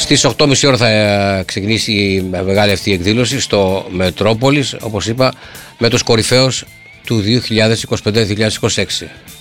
Στις 8.30 ώρα θα ξεκινήσει η μεγάλη αυτή εκδήλωση στο Μετρόπολης, όπως είπα, με τους κορυφαίους του 2025-2026.